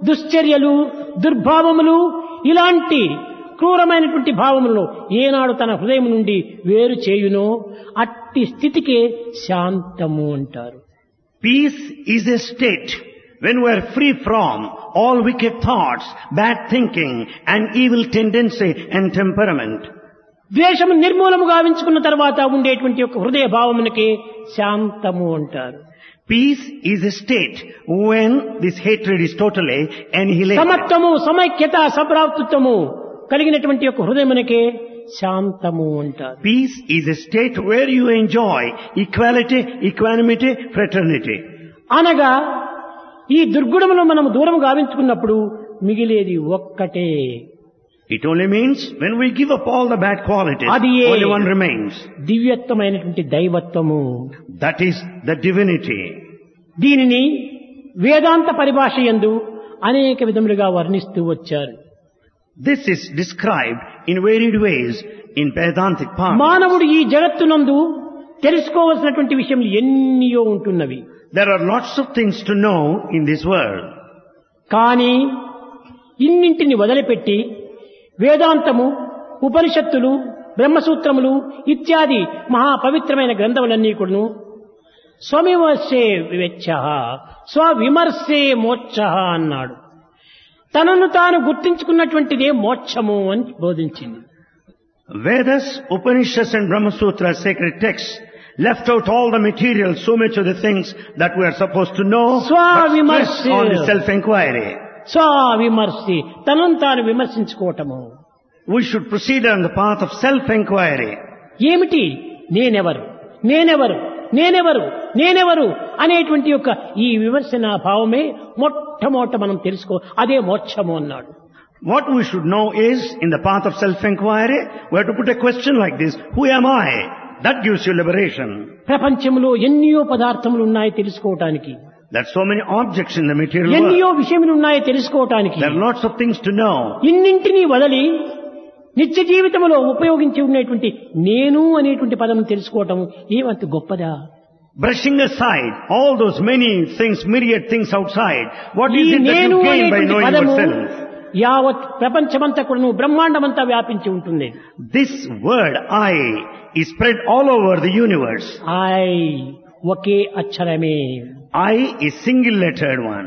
దుశ్చర్యలు, దుర్భావములు, ఇలాంటి క్రూరమైనటువంటి భావములను ఏనాడు తన హృదయం నుండి వేరు చేయునో అట్టి స్థితికే శాంతము అంటారు. Peace is a state when we are free from all wicked thoughts, bad thinking and evil tendency and temperament. ద్వేషము నిర్మూలము గావించుకున్న తర్వాత ఉండేటువంటి యొక్క హృదయ భావమునకే శాంతము అంటారు. Peace is a state when this hatred is totally annihilated. సమత్వము, సమైక్యత, సభ్రాతృత్వము కలిగినటువంటి యొక్క హృదయమునకే శాంతము అంటారు. Peace is a state where you enjoy equality, equanimity, fraternity. అనగా ఈ దుర్గుణమును మనం దూరం గావించుకున్నప్పుడు మిగిలేది ఒక్కటే. It only means when we give up all the bad qualities, Adiye. only one remains. దివ్యత్వమైనటువంటి దైవత్వము. That is the divinity. దీనిని వేదాంత పరిభాష యందు అనేక విధములుగా వర్ణిస్తూ వచ్చారు. This is described in varied ways in Vedantic parlance. మానవుడు ఈ జగత్తునందు తెలుసుకోవలసినటువంటి విషయములు ఎన్నో ఉంటున్నవి. There are lots of things to know in this world. కానీ ఇన్నింటిని వదిలిపెట్టి వేదాంతము, ఉపనిషత్తులు, బ్రహ్మసూత్రములు ఇత్యాది మహాపవిత్రమైన గ్రంథములన్నీ కూడాను స్వవిమర్శే వివేచ్ఛ స్వవిమర్శే మోక్ష అన్నాడు. తనను తాను గుర్తించుకున్నటువంటిదే మోక్షము అని బోధించింది. Vedas, Upanishads and Brahma Sutras, sacred texts, left out all the material, so much of the things that we are supposed to know, but stress on the self-inquiry. స్వవిమర్శి, తనను తాను విమర్శించుకోవటము. We should proceed on the path of self-inquiry. ఏమిటి నేనెవరు, నేనెవరు, నేనెవరు, నేనెవరు అనేటువంటి యొక్క ఈ విమర్శన భావమే మొట్టమొదట మనం తెలుసుకో, అదే మోక్షము అన్నాడు. What we should know is, in the path of self-inquiry, we have to put a question like this: who am I? That gives you liberation. ప్రపంచంలో ఎన్నో పదార్థములు ఉన్నాయి తెలుసుకోవటానికి. There are so many objects in the material ఎన్నో world. విషయములు ఉన్నాయి తెలుసుకోవటానికి. There are lots of things to know. ఇన్నింటినీ వదలి నిత్య జీవితంలో ఉపయోగించి ఉండేటువంటి నేను అనేటువంటి పదం తెలుసుకోవటం ఏమంత గొప్పదా? Brushing aside all those many things, myriad things outside, what ఈ is it that నేను you gain by అనేటువంటి knowing పదము yourself? యావత్ ప్రపంచమంతా కూడాను బ్రహ్మాండమంతా వ్యాపించి ఉంటుంది. This word I is spread all over the universe. I okay అక్షరమే. I is single-lettered one.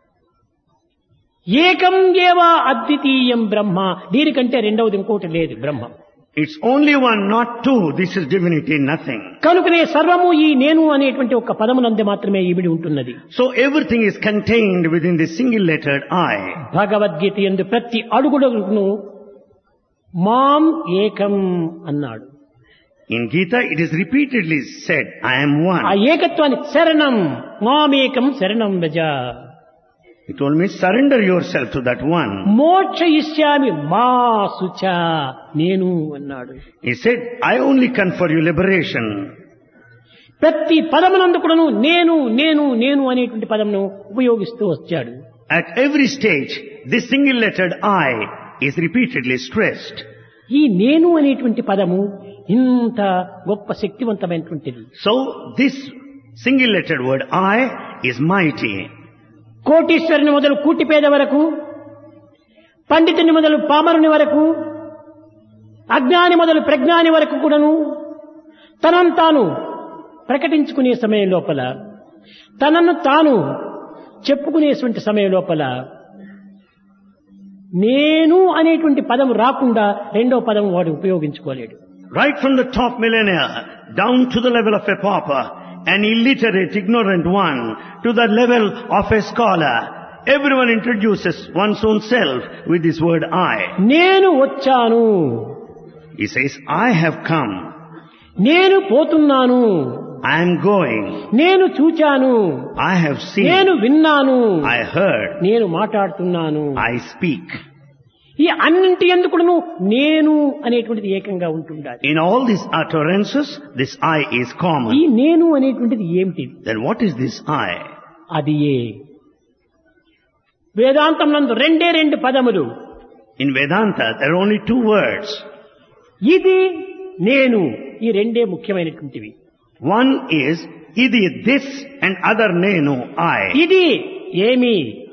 ఏకం ఏవ అద్వితీయం బ్రహ్మ, దీనికంటే రెండవది ఇంకోటి లేదు బ్రహ్మ. It's only one, not two. This is divinity, nothing. కనుకనే సర్వము ఈ నేను అనేటువంటి ఒక పదమునందు మాత్రమే ఇమిడి ఉంటున్నది. So everything is contained within this single-lettered I. Bhagavad Gita యందు ప్రతి అడుగుడును మాం ఏకం అన్నాడు. In Gita, it is repeatedly said, I am ఆ one. ఏకత్వాన్ని శరణం మామేకం శరణం వ్రజ. It told me, surrender yourself to that one. మోక్ష ఇష్యామి మా శుచ నేను అన్నాడు. He said, I only confer you liberation. ప్రతి పదమునందు కూడాను నేను నేను నేను అనేటువంటి పదమును ఉపయోగిస్తూ వచ్చాడు. At every stage, this single-lettered I is repeatedly stressed. ఈ నేను అనేటువంటి పదము ఇంత గొప్ప శక్తివంతమైనటువంటిది. So, this single-lettered word I is mighty. కోటీశ్వరుని మొదలు కూటిపేద వరకు, పండితుని మొదలు పామరుని వరకు, అజ్ఞాని మొదలు ప్రజ్ఞాని వరకు కూడాను తనను తాను ప్రకటించుకునే సమయం లోపల, తనను తాను చెప్పుకునేటువంటి సమయం లోపల నేను అనేటువంటి పదం రాకుండా రెండో పదం వాడు ఉపయోగించుకోలేడు. Right from the top millennia, down to the level of a pauper, an illiterate, ignorant one, to the level of a scholar, everyone introduces one's own self with this word I. నేను వచ్చాను, He says, I have come, నేను పోతున్నాను, I am going, నేను చూచాను, I have seen, నేను విన్నాను, I heard, నేను మాట్లాడుతున్నాను. I speak. ఈ అన్నింటి ఎందుకును నేను అనేటువంటిది ఏకంగా ఉంటుండాలి. In all these utterances, this I is ఈ common. నేను అనేటువంటిది ఏమిటి? Then what is this I? అది ఏ వేదాంతం నందు రెండే రెండు పదములు. In Vedanta, there are only two words. ఇది నేను, ఈ రెండే ముఖ్యమైనటువంటివి. One is, idi this, and other nenu, I. ఇది ఏమి,